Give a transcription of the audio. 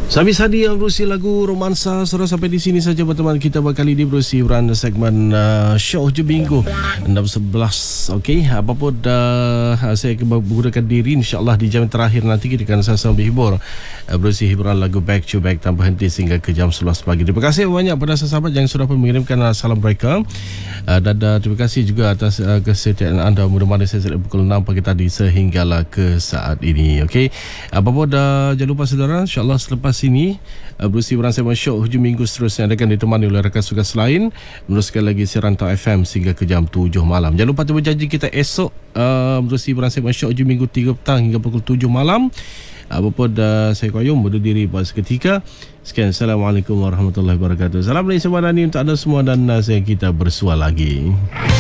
Habis tadi yang berusi lagu romansa. Sudah sampai di sini saja berteman kita berkali ini berusi beranda segmen show hujung minggu 6.11. Okey, apapun saya akan menggunakan diri insyaAllah di jam terakhir nanti kita akan sama-sama berhibur berusi hiburan lagu back to back tanpa henti sehingga ke jam 11 pagi. Terima kasih banyak pada sahabat yang sudah pun mengirimkan salam mereka, dan terima kasih juga atas kesetiaan anda menemani saya sejak pukul 6 pagi tadi sehinggalah ke saat ini. Okey, apapun jangan lupa saudara, insyaAllah selepas ini berusi beranda segmen show hujung minggu seterusnya akan ditemani oleh rakan tugas lain meneruskan lagi siaran Tau FM sehingga ke jam 7 malam. Jangan lupa temu janji kita esok berusi beranda segmen show hujung minggu 3 petang hingga pukul 7 malam. Apapun saya Qayyum berdu diri buat seketika. Sekian, Assalamualaikum warahmatullahi wabarakatuh. Salam dari Semadani untuk anda semua dan saya kita bersua lagi.